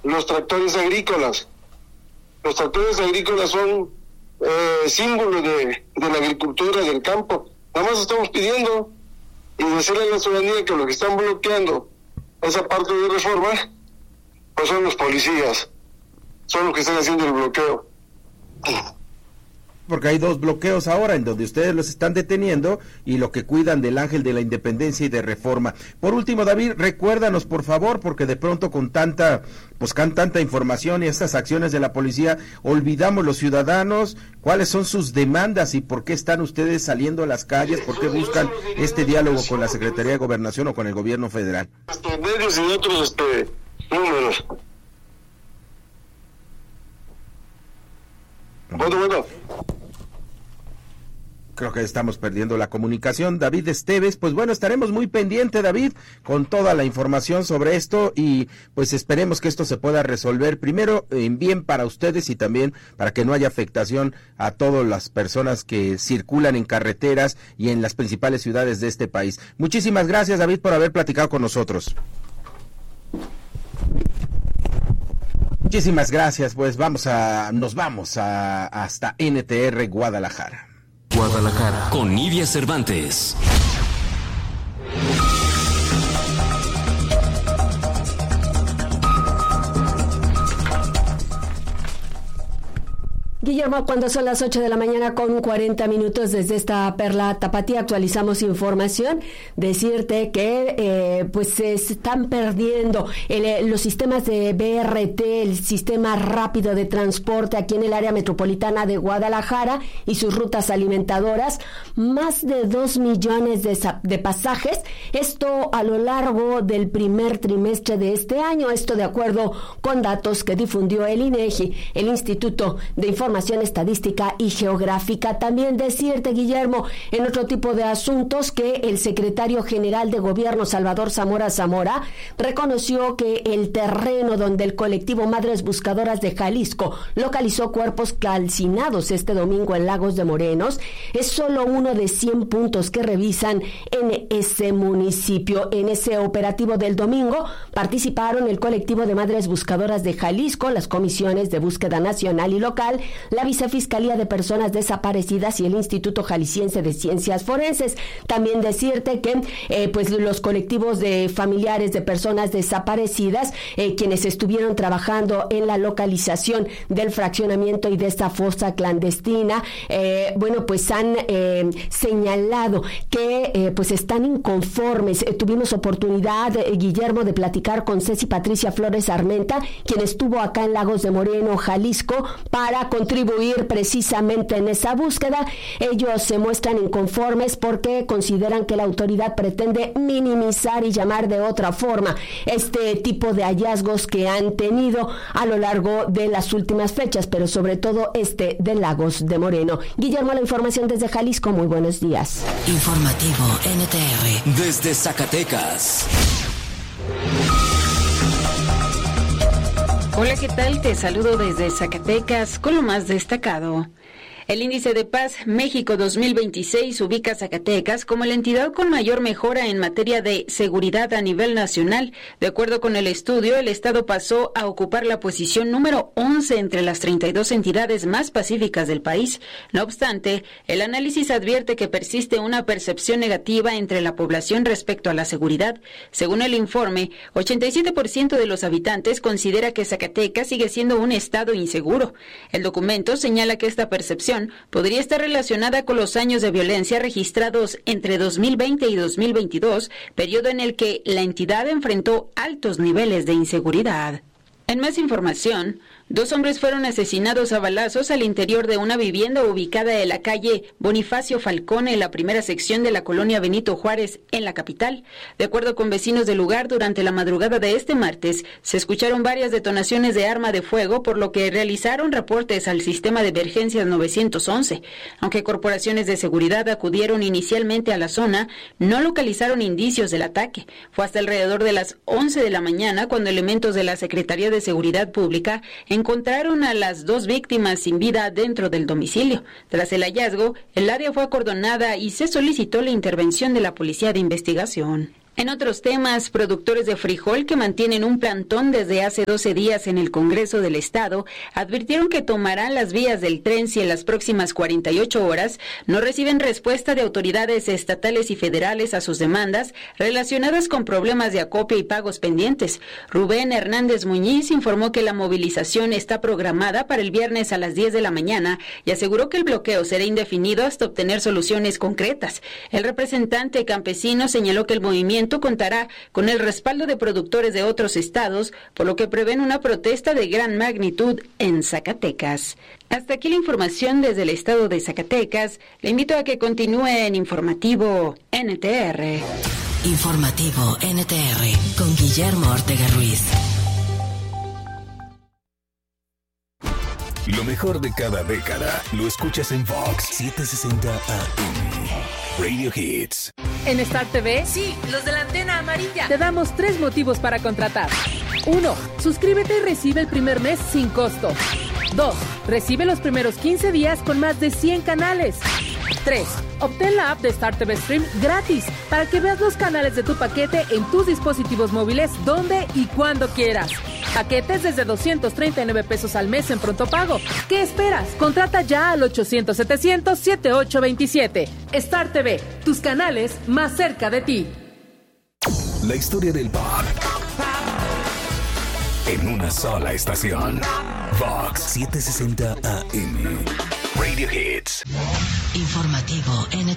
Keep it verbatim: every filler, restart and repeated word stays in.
los tractores agrícolas. Los tractores agrícolas son eh, símbolos de, de la agricultura, del campo. Nada más estamos pidiendo y decirle a la ciudadanía que los que están bloqueando esa parte de Reforma, pues son los policías, son los que están haciendo el bloqueo. Porque hay dos bloqueos ahora en donde ustedes los están deteniendo y lo que cuidan del Ángel de la Independencia y de Reforma. Por último, David, recuérdanos por favor, porque de pronto con tanta, pues con tanta información y estas acciones de la policía, olvidamos los ciudadanos, cuáles son sus demandas y por qué están ustedes saliendo a las calles, por qué buscan este diálogo con la Secretaría de Gobernación o con el gobierno federal. Este, medios y otros este, números. Bueno, bueno. Creo que estamos perdiendo la comunicación. David Esteves, pues bueno, estaremos muy pendiente, David, con toda la información sobre esto y pues esperemos que esto se pueda resolver primero en bien para ustedes y también para que no haya afectación a todas las personas que circulan en carreteras y en las principales ciudades de este país. Muchísimas gracias, David, por haber platicado con nosotros. Muchísimas gracias, pues vamos a, nos vamos a, hasta N T R Guadalajara. Guadalajara, con Nidia Cervantes. Guillermo, cuando son las ocho de la mañana con cuarenta minutos desde esta Perla Tapatía, actualizamos información. Decirte que eh, pues se están perdiendo el, los sistemas de B R T, el sistema rápido de transporte aquí en el área metropolitana de Guadalajara y sus rutas alimentadoras. Más de dos millones de, de pasajes, esto a lo largo del primer trimestre de este año, esto de acuerdo con datos que difundió el INEGI, el Instituto de Información Estadística y Geográfica. También decirte, Guillermo, en otro tipo de asuntos, que el secretario general de Gobierno, Salvador Zamora Zamora, reconoció que el terreno donde el colectivo Madres Buscadoras de Jalisco localizó cuerpos calcinados este domingo en Lagos de Morenos es solo uno de cien puntos que revisan en ese municipio. En ese operativo del domingo participaron el colectivo de Madres Buscadoras de Jalisco, las comisiones de búsqueda nacional y local, la Vicefiscalía de Personas Desaparecidas y el Instituto Jalisciense de Ciencias Forenses. También decirte que eh, pues los colectivos de familiares de personas desaparecidas, eh, quienes estuvieron trabajando en la localización del fraccionamiento y de esta fosa clandestina, eh, bueno, pues han eh, señalado que eh, pues están inconformes. Eh, tuvimos oportunidad, eh, Guillermo, de platicar con Ceci Patricia Flores Armenta, quien estuvo acá en Lagos de Moreno, Jalisco, para contribuir precisamente en esa búsqueda. Ellos se muestran inconformes porque consideran que la autoridad pretende minimizar y llamar de otra forma este tipo de hallazgos que han tenido a lo largo de las últimas fechas, pero sobre todo este de Lagos de Moreno. Guillermo, la información desde Jalisco. Muy buenos días. Informativo N T R desde Zacatecas. Hola, ¿qué tal? Te saludo desde Zacatecas con lo más destacado. El índice de paz México dos mil veintiséis ubica a Zacatecas como la entidad con mayor mejora en materia de seguridad a nivel nacional. De acuerdo con el estudio, el estado pasó a ocupar la posición número once entre las treinta y dos entidades más pacíficas del país. No obstante, el análisis advierte que persiste una percepción negativa entre la población respecto a la seguridad. Según el informe, ochenta y siete por ciento de los habitantes considera que Zacatecas sigue siendo un estado inseguro. El documento señala que esta percepción podría estar relacionada con los años de violencia registrados entre dos mil veinte y dos mil veintidós, periodo en el que la entidad enfrentó altos niveles de inseguridad. En más información, dos hombres fueron asesinados a balazos al interior de una vivienda ubicada en la calle Bonifacio Falcone, en la primera sección de la colonia Benito Juárez, en la capital. De acuerdo con vecinos del lugar, durante la madrugada de este martes, se escucharon varias detonaciones de arma de fuego, por lo que realizaron reportes al sistema de emergencias nueve once. Aunque corporaciones de seguridad acudieron inicialmente a la zona, no localizaron indicios del ataque. Fue hasta alrededor de las once de la mañana cuando elementos de la Secretaría de Seguridad Pública encontraron a las dos víctimas sin vida dentro del domicilio. Tras el hallazgo, el área fue acordonada y se solicitó la intervención de la Policía de Investigación. En otros temas, productores de frijol que mantienen un plantón desde hace doce días en el Congreso del Estado advirtieron que tomarán las vías del tren si en las próximas cuarenta y ocho horas no reciben respuesta de autoridades estatales y federales a sus demandas relacionadas con problemas de acopio y pagos pendientes. Rubén Hernández Muñiz informó que la movilización está programada para el viernes a las diez de la mañana y aseguró que el bloqueo será indefinido hasta obtener soluciones concretas. El representante campesino señaló que el movimiento contará con el respaldo de productores de otros estados, por lo que prevén una protesta de gran magnitud en Zacatecas. Hasta aquí la información desde el estado de Zacatecas. Le invito a que continúe en Informativo N T R. Informativo N T R con Guillermo Ortega Ruiz. Lo mejor de cada década lo escuchas en Vox setecientos sesenta A M. Radio Hits. En Star T V, sí, los de la antena amarilla, te damos tres motivos para contratar. Uno, suscríbete y recibe el primer mes sin costo. Dos, recibe los primeros quince días con más de cien canales. Tres, obtén la app de Star T V Stream gratis para que veas los canales de tu paquete en tus dispositivos móviles donde y cuando quieras. Paquetes desde doscientos treinta y nueve pesos al mes en pronto pago. ¿Qué esperas? Contrata ya al ochocientos setecientos setenta y ocho veintisiete. Star T V, tus canales más cerca de ti. La historia del pop en una sola estación. Vox setecientos sesenta A M. Radio Hits. Informativo N T R.